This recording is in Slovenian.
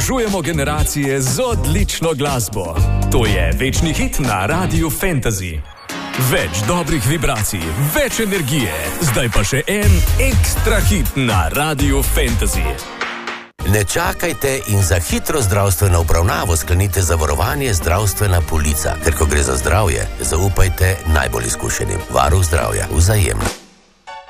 Združujemo generacije z odlično glasbo. To je večni hit na Radiu Fantasy. Več dobrih vibracij, več energije. Zdaj pa še en ekstra hit na Radiu Fantasy. Ne čakajte in za hitro zdravstveno obravnavo sklenite zavarovanje Zdravstvena polica, ker ko gre za zdravje, zaupajte najbolj izkušenim. Varuh zdravja, Vzajemno.